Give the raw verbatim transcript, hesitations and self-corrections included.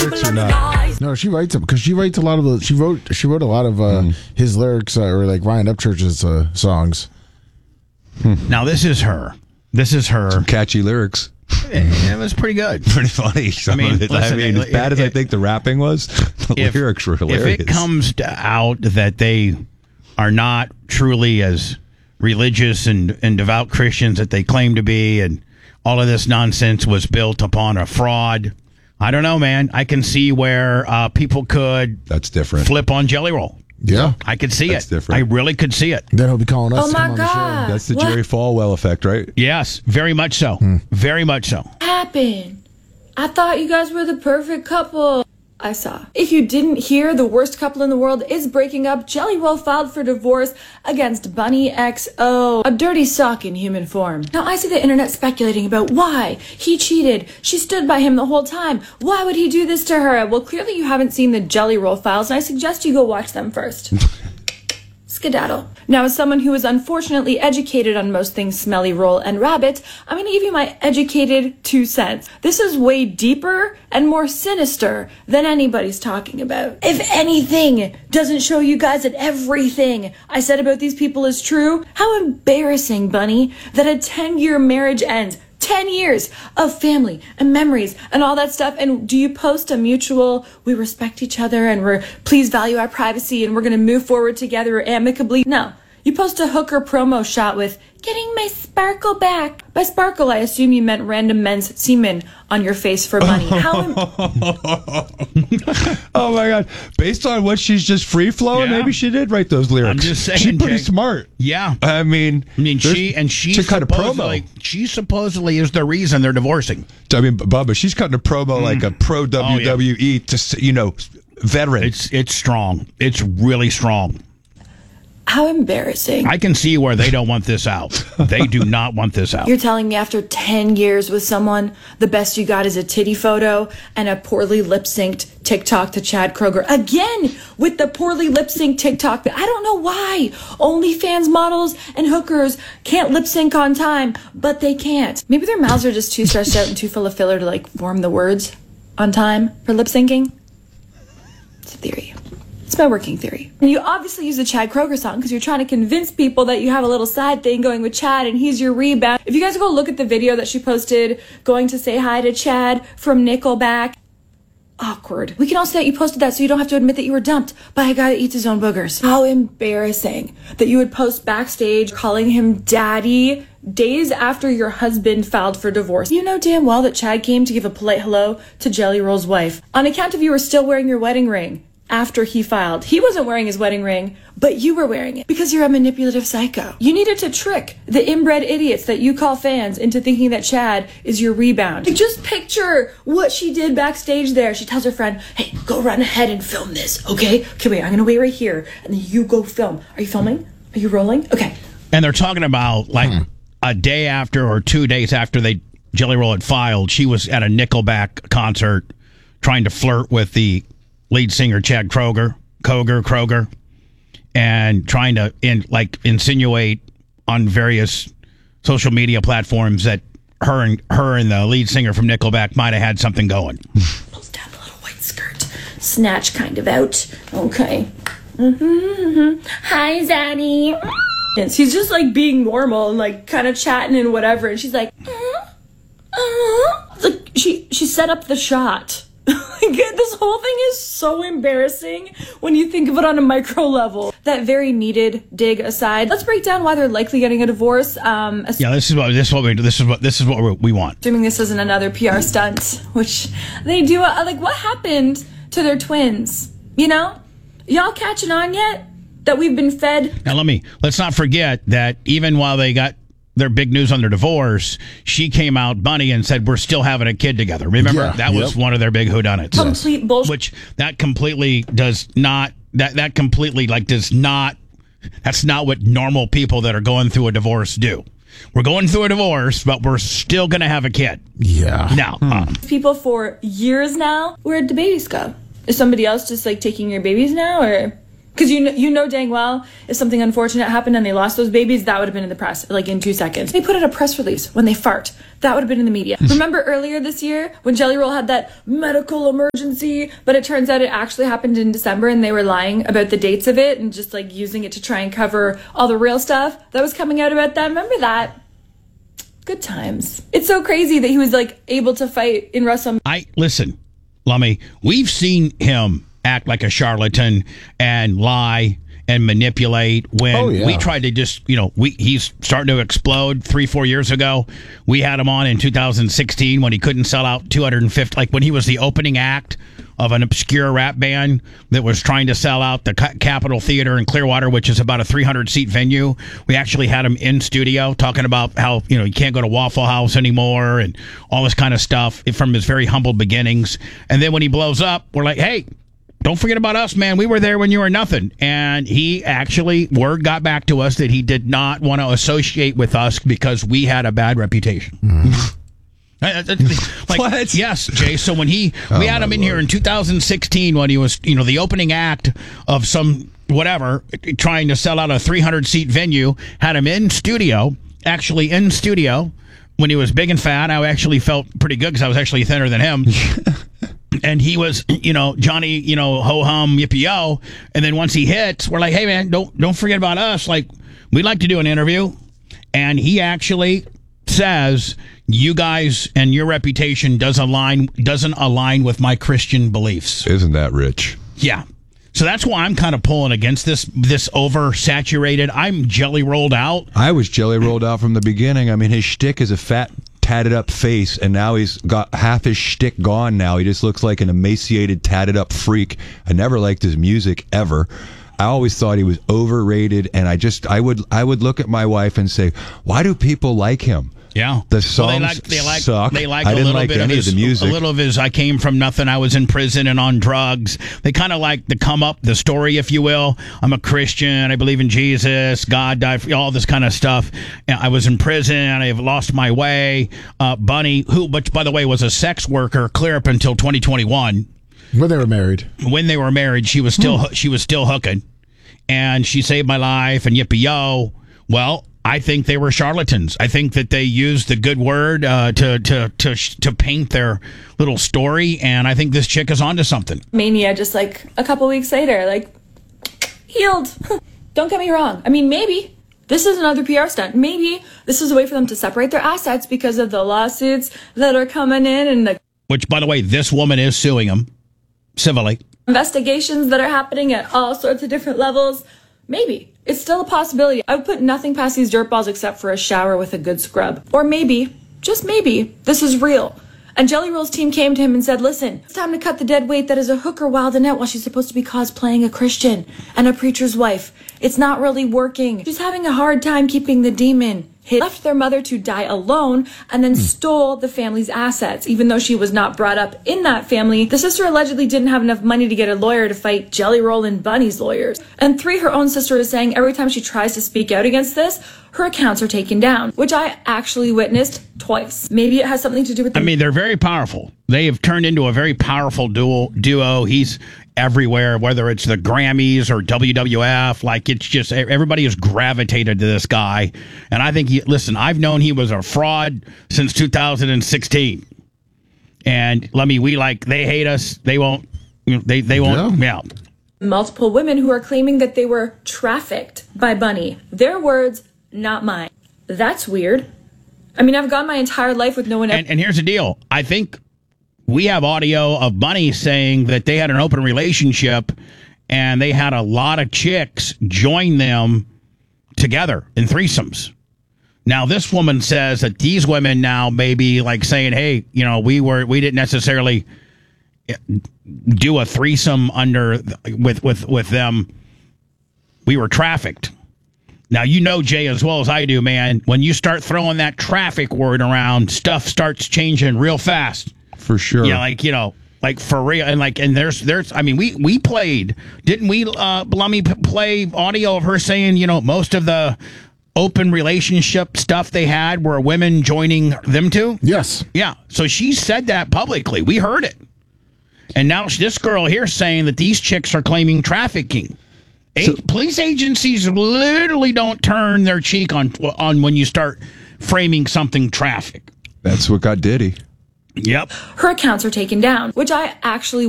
lyrics or not? No, she writes them because she writes a lot of the. She wrote. She wrote a lot of uh, mm. his lyrics uh, or like Ryan Upchurch's uh, songs. Hmm. Now this is her. This is her. Some catchy lyrics. It was pretty good. Pretty funny. Some I mean, listen, I mean as bad if, as I think the rapping was, the if, lyrics were hilarious. If it comes out that they are not truly as religious and, and devout Christians that they claim to be, and all of this nonsense was built upon a fraud, I don't know, man. I can see where uh, people could That's different. flip on Jelly Roll. Yeah. I could see That's it. different. I really could see it. Then he'll be calling us. Oh, my God. That's the what? Jerry Falwell effect, right? Yes, very much so. Hmm. Very much so. What happened? I thought you guys were the perfect couple. I saw. If you didn't hear, the worst couple in the world is breaking up. Jelly Roll filed for divorce against Bunny X O, a dirty sock in human form. Now I see the internet speculating about why he cheated. She stood by him the whole time. Why would he do this to her? Well, clearly you haven't seen the Jelly Roll files, and I suggest you go watch them first. Skedaddle. Now, as someone who is unfortunately educated on most things Smelly Roll and Rabbit, I'm going to give you my educated two cents. This is way deeper and more sinister than anybody's talking about. If anything doesn't show you guys that everything I said about these people is true, how embarrassing, Bunny, that a ten-year marriage ends. ten years of family and memories and all that stuff. And do you post a mutual, we respect each other and we're, please value our privacy and we're going to move forward together amicably? No. You post a hooker promo shot with, getting my sparkle back. By sparkle, I assume you meant random men's semen on your face for money. How im- Oh, my God. Based on what she's just free-flowing, yeah. maybe she did write those lyrics. I'm just saying. She's pretty Jake. smart. Yeah. I mean, I mean, she and she to cut a promo. She supposedly is the reason they're divorcing. I mean, Bubba, she's cutting a promo mm. like a pro W W E oh, yeah. to, you know, veteran. It's it's strong. It's really strong. How embarrassing. I can see where they don't want this out. They do not want this out. You're telling me after ten years with someone, the best you got is a titty photo and a poorly lip-synced TikTok to Chad Kroger. Again, with the poorly lip-synced TikTok. I don't know why OnlyFans models and hookers can't lip-sync on time, but they can't. Maybe their mouths are just too stretched out and too full of filler to, like, form the words on time for lip-syncing. It's a theory. It's my working theory. And you obviously use the Chad Kroger song because you're trying to convince people that you have a little side thing going with Chad and he's your rebound. If you guys go look at the video that she posted going to say hi to Chad from Nickelback, awkward. We can also say that you posted that so you don't have to admit that you were dumped by a guy that eats his own boogers. How embarrassing that you would post backstage calling him daddy days after your husband filed for divorce. You know damn well that Chad came to give a polite hello to Jelly Roll's wife on account of you were still wearing your wedding ring. After he filed. He wasn't wearing his wedding ring, but you were wearing it because you're a manipulative psycho. You needed to trick the inbred idiots that you call fans into thinking that Chad is your rebound. Just picture what she did backstage there. She tells her friend, hey, go run ahead and film this, okay? Okay, wait, I'm gonna wait right here, and then you go film. Are you filming? Are you rolling? Okay. And they're talking about, like, hmm. a day after or two days after they Jelly Roll had filed, she was at a Nickelback concert trying to flirt with the lead singer Chad Kroger, Kroger, Kroger, and trying to in, like insinuate on various social media platforms that her and her and the lead singer from Nickelback might have had something going. Pulls down the little white skirt, snatch kind of out. Okay. Mm-hmm, mm-hmm. Hi, Zaddy. He's just like being normal and like kind of chatting and whatever, and she's like, uh, uh. Like she she set up the shot. This whole thing is so embarrassing when you think of it on a micro level. That very needed dig aside, let's break down why they're likely getting a divorce. Um, yeah, this is what this is what we this is what this is what we want. Assuming this isn't another P R stunt, which they do. Uh, like, what happened to their twins? You know, y'all catching on yet? That we've been fed. Now let me let's not forget that even while they got their big news on their divorce, she came out, Bunny, and said, we're still having a kid together. Remember? Yeah, that yep. was one of their big whodunits. Complete bullshit. Which, that completely does not, that, that completely, like, does not, that's not what normal people that are going through a divorce do. We're going through a divorce, but we're still going to have a kid. Yeah. Now. Hmm. Uh, People for years now, where'd the babies go? Is somebody else just, like, taking your babies now, or Because you know, you know dang well, if something unfortunate happened and they lost those babies, that would have been in the press, like in two seconds. They put out a press release when they fart. That would have been in the media. Remember earlier this year when Jelly Roll had that medical emergency, but it turns out it actually happened in December and they were lying about the dates of it and just like using it to try and cover all the real stuff that was coming out about that. Remember that? Good times. It's so crazy that he was like able to fight in WrestleMania. I listen, Lummy, we've seen him act like a charlatan and lie and manipulate when oh, yeah. we tried to just, you know, we he's starting to explode three, four years ago. We had him on in two thousand sixteen when he couldn't sell out two hundred fifty, like when he was the opening act of an obscure rap band that was trying to sell out the Capitol Theater in Clearwater, which is about a three hundred seat venue. We actually had him in studio talking about how, you know, you can't go to Waffle House anymore and all this kind of stuff from his very humble beginnings. And then when he blows up, we're like, hey, don't forget about us, man. We were there when you were nothing. And he actually, word got back to us that he did not want to associate with us because we had a bad reputation. Mm. like, what? Yes, Jay. So when he, we oh, had him in Lord. here in two thousand sixteen when he was, you know, the opening act of some whatever, trying to sell out a three hundred seat venue, had him in studio, actually in studio when he was big and fat. I actually felt pretty good because I was actually thinner than him. And he was, you know, Johnny, you know, ho-hum, yippee-yo. And then once he hits, we're like, hey, man, don't don't forget about us. Like, we'd like to do an interview. And he actually says, you guys and your reputation does align, doesn't align with my Christian beliefs. Isn't that rich? Yeah. So that's why I'm kind of pulling against this this oversaturated. I'm jelly rolled out. I was jelly rolled out from the beginning. I mean, his shtick is a fat, tatted up face, and now he's got half his shtick gone now. He just looks like an emaciated, tatted up freak. I never liked his music, ever. I always thought he was overrated, and I just, I would, I would look at my wife and say, why do people like him? Yeah, the songs well, they like, they like, suck. They like I a didn't little like bit any of his, of the music. A little of his, I came from nothing. I was in prison and on drugs. They kind of like the come up, the story, if you will. I'm a Christian. I believe in Jesus. God died for all this kind of stuff. I was in prison. I've lost my way. Uh, Bunny, who, which by the way was a sex worker, clear up until twenty twenty-one. When they were married. When they were married, she was still hmm. she was still hooking, and she saved my life. And yippee yo. Well, I think they were charlatans. I think that they used the good word uh, to to to to paint their little story, and I think this chick is onto something. Mania, just like a couple weeks later, like healed. Don't get me wrong. I mean, maybe this is another P R stunt. Maybe this is a way for them to separate their assets because of the lawsuits that are coming in and the which, by the way, this woman is suing them civilly. Investigations that are happening at all sorts of different levels. Maybe. It's still a possibility. I would put nothing past these dirtballs except for a shower with a good scrub. Or maybe, just maybe, this is real. And Jelly Roll's team came to him and said, listen, it's time to cut the dead weight that is a hooker wilding out while she's supposed to be cosplaying a Christian and a preacher's wife. It's not really working. She's having a hard time keeping the demon. He left their mother to die alone and then stole the family's assets. Even though she was not brought up in that family, the sister allegedly didn't have enough money to get a lawyer to fight Jelly Roll and Bunny's lawyers. And three, her own sister is saying every time she tries to speak out against this, her accounts are taken down, which I actually witnessed twice. Maybe it has something to do with the- I mean, they're very powerful. They have turned into a very powerful duo. duo. He's everywhere, whether it's the Grammys or W W F. Like, it's just, everybody has gravitated to this guy. And I think, he, listen, I've known he was a fraud since two thousand sixteen. And let me, we like, they hate us. They won't, you know, they, they won't, yeah. yeah. Multiple women who are claiming that they were trafficked by Bunny. Their words, not mine. That's weird. I mean, I've gone my entire life with no one else. And, and here's the deal. I think we have audio of Bunny saying that they had an open relationship and they had a lot of chicks join them together in threesomes. Now, this woman says that these women now may be like saying, hey, you know, we were, we didn't necessarily do a threesome under with, with, with them. We were trafficked. Now, you know, Jay, as well as I do, man, when you start throwing that traffic word around, stuff starts changing real fast. For sure. Yeah, like, you know, like for real. And like, and there's, there's, I mean, we, we played, didn't we, uh, Blummy, play audio of her saying, you know, most of the open relationship stuff they had were women joining them too? Yes. Yeah. So she said that publicly. We heard it. And now this girl here saying that these chicks are claiming trafficking. A- police agencies literally don't turn their cheek on on when you start framing something traffic. That's what got Diddy. Yep. Her accounts are taken down, which I actually